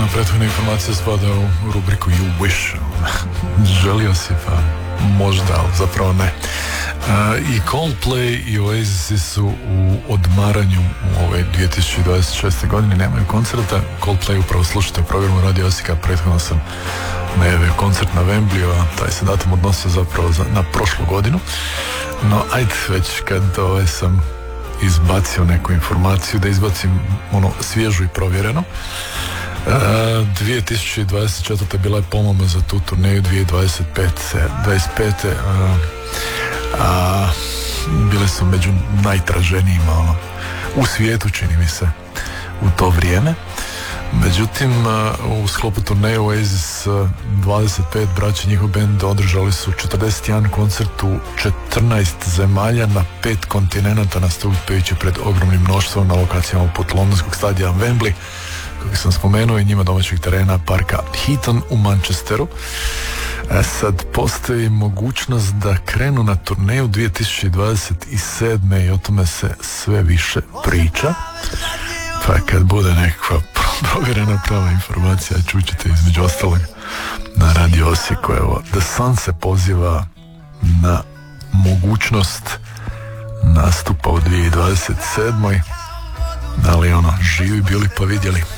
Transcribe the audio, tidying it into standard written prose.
prethodna informacija spada u rubriku You Wish. Želio si, pa možda, ali zapravo ne. I Coldplay i Oasis su u odmaranju u ove 2026. godine. Nemaju koncerta. Coldplay upravo slušate u programu Radio Osijeka. Prethodno sam najavio koncert na Wembleyu, a taj se datum odnosio zapravo na prošlu godinu. No, ajde, već kad sam izbacio neku informaciju, da izbacim ono svježu i provjereno. 2024. bila je pomama za tu turneju, 2025. Bile su među najtraženijima u svijetu, čini mi se, u to vrijeme. Međutim, u sklopu turneje Oasis 25 braća, njihov bend, održali su 41 koncert u 14 zemalja na 5 kontinenata, nastupajući pred ogromnim mnoštvom na lokacijama poput londonskog stadiona Wembley, kako sam spomenuo, i njima domaćeg terena parka Heaton u Manchesteru. Sad postoji mogućnost da krenu na turneju 2027. i o tome se sve više priča. Pa kad bude nekakva provjerena prava informacija, čućete između ostalog na Radio Osijeku. Evo, The Sun se poziva na mogućnost nastupa u 2027. Ali živi bili pa vidjeli.